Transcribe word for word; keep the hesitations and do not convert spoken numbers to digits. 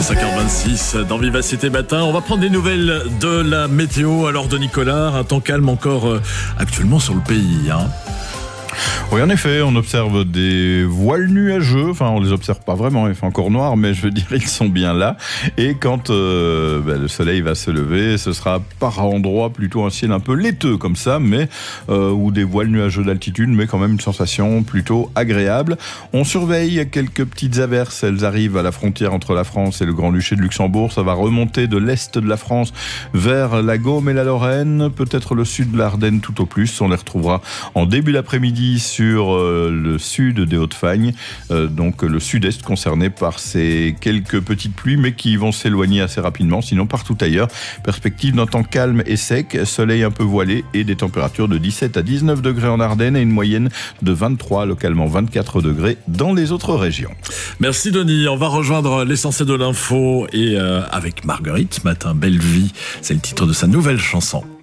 cinq heures vingt-six dans Vivacité Matin. On va prendre des nouvelles de la météo. Alors de Nicolas, un temps calme encore euh, actuellement sur le pays. Hein. Oui, en effet, on observe des voiles nuageux. Enfin, on les observe pas vraiment, il fait encore noir, mais je veux dire, ils sont bien là. Et quand euh, ben, le soleil va se lever, ce sera par endroits plutôt un ciel un peu laiteux comme ça, mais euh, ou des voiles nuageux d'altitude, mais quand même une sensation plutôt agréable. On surveille quelques petites averses. Elles arrivent à la frontière entre la France et le Grand-Duché de Luxembourg. Ça va remonter de l'est de la France vers la Gaume et la Lorraine, peut-être le sud de l'Ardenne tout au plus. On les retrouvera en début d'après-midi sur euh, le sud des Hauts-de-Fagne, euh, donc le sud-est concerné par ces quelques petites pluies, mais qui vont s'éloigner assez rapidement, sinon partout ailleurs. Perspective d'un temps calme et sec, soleil un peu voilé et des températures de dix-sept à dix-neuf degrés en Ardennes et une moyenne de vingt-trois, localement vingt-quatre degrés dans les autres régions. Merci Denis, on va rejoindre l'essentiel de l'info et euh, avec Marguerite ce matin, Belle Vie, c'est le titre de sa nouvelle chanson.